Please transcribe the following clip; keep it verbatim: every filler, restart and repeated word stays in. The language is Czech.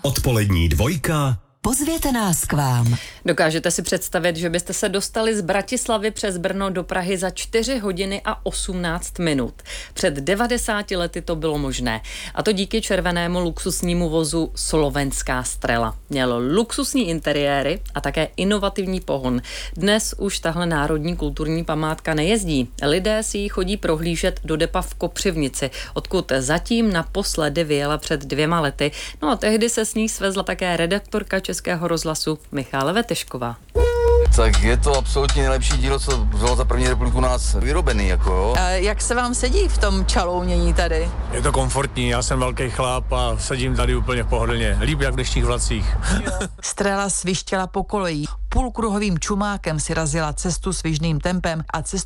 Odpolední dvojka. Pozvěte nás k vám. Dokážete si představit, že byste se dostali z Bratislavy přes Brno do Prahy za čtyři hodiny a osmnáct minut. Před devadesáti lety to bylo možné. A to díky červenému luxusnímu vozu Slovenská Strela. Měl luxusní interiéry a také inovativní pohon. Dnes už tahle národní kulturní památka nejezdí. Lidé si ji chodí prohlížet do depa v Kopřivnici, odkud zatím naposledy vyjela před dvěma lety. No a tehdy se s ní svezla také redaktorka Českého rozhlasu Michála Vetešková. Tak je to absolutně nejlepší dílo, co bylo za první republiku u nás vyrobený, jako jo. A jak se vám sedí v tom čalounění tady? Je to komfortní, já jsem velký chlap a sedím tady úplně pohodlně. Líp jak v dnešních vlacích. Strela svištěla po koleji. Půlkruhovým čumákem si razila cestu svižným tempem a cestu